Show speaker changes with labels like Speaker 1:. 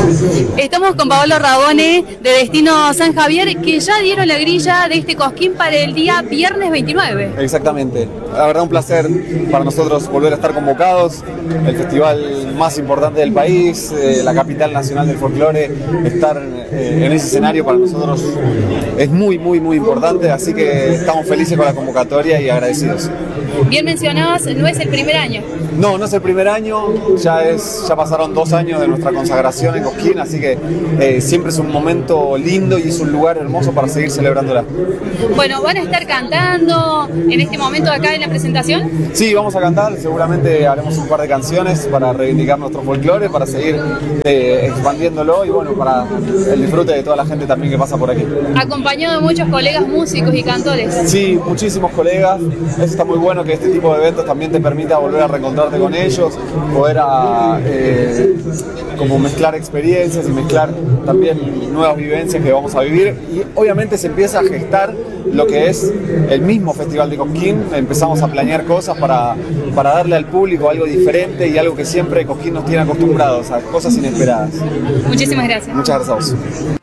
Speaker 1: Estamos con Paolo Rabone de Destino San Javier, que ya dieron la grilla de este Cosquín para el día viernes 29.
Speaker 2: Exactamente. La verdad, un placer para nosotros volver a estar convocados. El festival más importante del país, la capital nacional del folclore, estar en ese escenario para nosotros es muy importante, así que estamos felices con la convocatoria y agradecidos.
Speaker 1: Bien mencionabas, no es el primer año.
Speaker 2: No es el primer año, ya pasaron 2 años de nuestra consagración en Cosquín, así que siempre es un momento lindo y es un lugar hermoso para seguir celebrándola.
Speaker 1: Bueno, ¿van a estar cantando en este momento acá en la presentación?
Speaker 2: Sí, vamos a cantar, seguramente haremos un par de canciones para reivindicar nuestro folclore, para seguir expandiéndolo y bueno, para el disfrute de toda la gente también que pasa por aquí.
Speaker 1: Acompañado de muchos colegas músicos y cantores.
Speaker 2: Sí, muchísimos colegas, eso está muy bueno, que este tipo de eventos también te permita volver a reencontrarte con ellos, poder como mezclar experiencias y mezclar también nuevas vivencias que vamos a vivir, y obviamente se empieza a gestar lo que es el mismo Festival de Cosquín. Empezamos a planear cosas para darle al público algo diferente y algo que siempre Cosquín nos tiene acostumbrados, a cosas inesperadas.
Speaker 1: Muchísimas gracias.
Speaker 2: Muchas gracias a vos.